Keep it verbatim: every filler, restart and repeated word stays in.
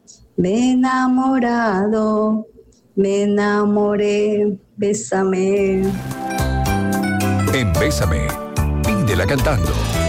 Me he enamorado, me enamoré, bésame. En Bésame, pídela cantando.